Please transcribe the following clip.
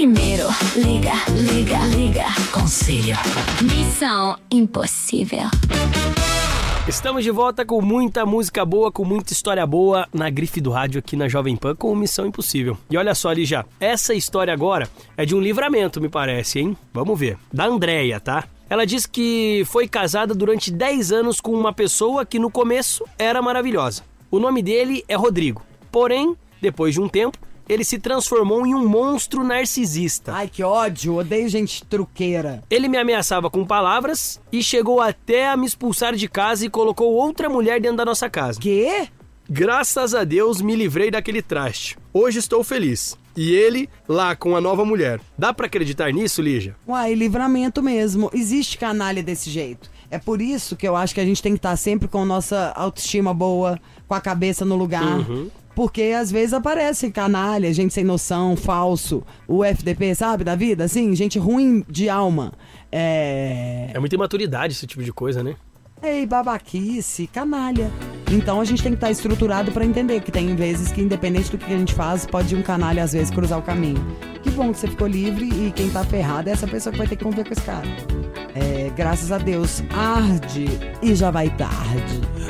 Primeiro, liga, liga, liga. Conselho. Missão impossível. Estamos de volta com muita música boa, com muita história boa na grife do rádio aqui na Jovem Pan com Missão Impossível. E olha só, Lígia, essa história agora é de um livramento, me parece, hein? Vamos ver. Da Andréia, tá? Ela diz que foi casada durante 10 anos com uma pessoa que no começo era maravilhosa. O nome dele é Rodrigo. Porém, depois de um tempo, ele se transformou em um monstro narcisista. Ai, que ódio. Odeio gente truqueira. Ele me ameaçava com palavras e chegou até a me expulsar de casa e colocou outra mulher dentro da nossa casa. Quê? Graças a Deus me livrei daquele traste. Hoje estou feliz. E ele lá com a nova mulher. Dá pra acreditar nisso, Lígia? Uai, livramento mesmo. Existe canalha desse jeito. É por isso que eu acho que a gente tem que estar sempre com nossa autoestima boa, com a cabeça no lugar. Porque às vezes aparece canalha, gente sem noção, falso, o FDP, sabe, da vida, assim, gente ruim de alma. É muita imaturidade esse tipo de coisa, né? Ei, babaquice, canalha. Então a gente tem que estar estruturado pra entender que tem vezes que, independente do que a gente faz, pode um canalha às vezes cruzar o caminho. Que bom que você ficou livre e quem tá ferrado é essa pessoa que vai ter que conviver com esse cara. Graças a Deus, arde e já vai tarde.